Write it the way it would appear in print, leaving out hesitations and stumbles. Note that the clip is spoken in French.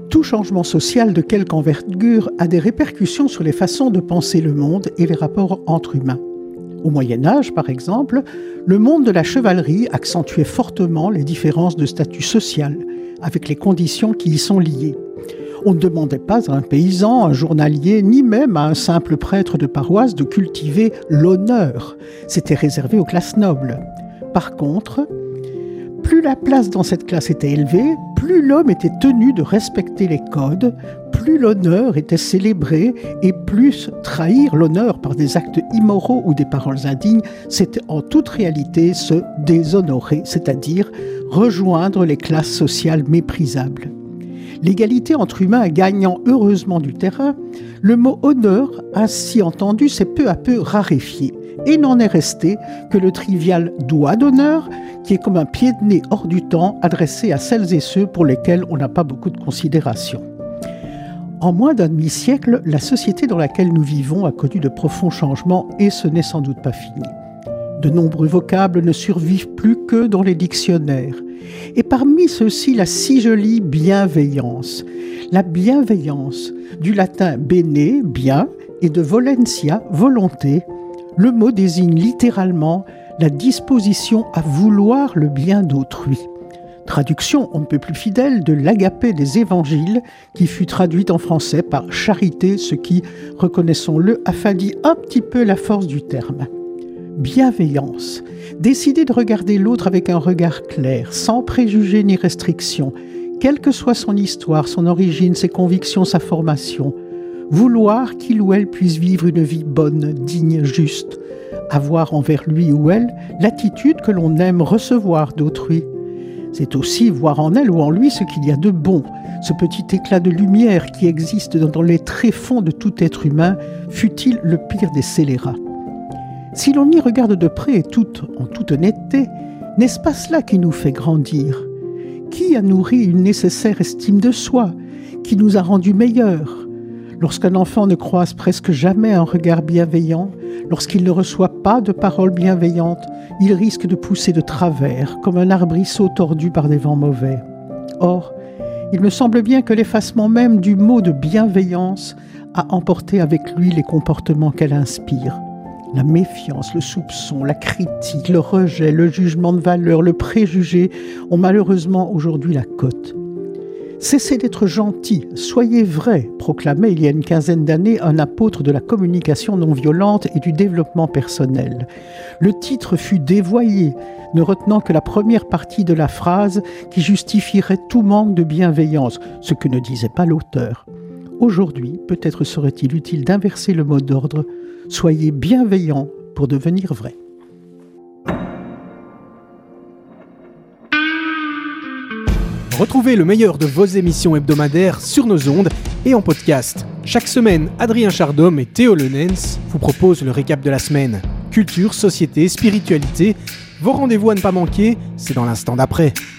Tout changement social de quelque envergure a des répercussions sur les façons de penser le monde et les rapports entre humains. Au Moyen-Âge, par exemple, le monde de la chevalerie accentuait fortement les différences de statut social, avec les conditions qui y sont liées. On ne demandait pas à un paysan, un journalier, ni même à un simple prêtre de paroisse de cultiver l'honneur. C'était réservé aux classes nobles. Par contre, plus la place dans cette classe était élevée, plus l'homme était tenu de respecter les codes, plus l'honneur était célébré et plus trahir l'honneur par des actes immoraux ou des paroles indignes, c'était en toute réalité se déshonorer, c'est-à-dire rejoindre les classes sociales méprisables. L'égalité entre humains gagnant heureusement du terrain, le mot « honneur » ainsi entendu s'est peu à peu raréfié et n'en est resté que le trivial « doigt d'honneur » qui est comme un pied de nez hors du temps adressé à celles et ceux pour lesquels on n'a pas beaucoup de considération. En moins d'un demi-siècle, la société dans laquelle nous vivons a connu de profonds changements et ce n'est sans doute pas fini. De nombreux vocables ne survivent plus que dans les dictionnaires. Et parmi ceux-ci, la si jolie bienveillance. La bienveillance, du latin bene, bien, et de volentia, volonté. Le mot désigne littéralement la disposition à vouloir le bien d'autrui. Traduction on ne peut plus fidèle de l'agapé des évangiles qui fut traduite en français par charité, ce qui, reconnaissons-le, affadit un petit peu la force du terme. Bienveillance, décider de regarder l'autre avec un regard clair, sans préjugés ni restrictions, quelle que soit son histoire, son origine, ses convictions, sa formation. Vouloir qu'il ou elle puisse vivre une vie bonne, digne, juste. Avoir envers lui ou elle l'attitude que l'on aime recevoir d'autrui. C'est aussi voir en elle ou en lui ce qu'il y a de bon, ce petit éclat de lumière qui existe dans les tréfonds de tout être humain, fût-il le pire des scélérats. Si l'on y regarde de près et en toute honnêteté, n'est-ce pas cela qui nous fait grandir ? Qui a nourri une nécessaire estime de soi, qui nous a rendus meilleurs ? Lorsqu'un enfant ne croise presque jamais un regard bienveillant, lorsqu'il ne reçoit pas de paroles bienveillantes, il risque de pousser de travers, comme un arbrisseau tordu par des vents mauvais. Or, il me semble bien que l'effacement même du mot de bienveillance a emporté avec lui les comportements qu'elle inspire. La méfiance, le soupçon, la critique, le rejet, le jugement de valeur, le préjugé ont malheureusement aujourd'hui la cote. Cessez d'être gentil, soyez vrai, proclamait il y a une quinzaine d'années un apôtre de la communication non violente et du développement personnel. Le titre fut dévoyé, ne retenant que la première partie de la phrase qui justifierait tout manque de bienveillance, ce que ne disait pas l'auteur. Aujourd'hui, peut-être serait-il utile d'inverser le mot d'ordre. Soyez bienveillants pour devenir vrai. Retrouvez le meilleur de vos émissions hebdomadaires sur nos ondes et en podcast. Chaque semaine, Adrien Chardhomme et Théo Lenens vous proposent le récap de la semaine. Culture, société, spiritualité, vos rendez-vous à ne pas manquer, c'est dans l'instant d'après.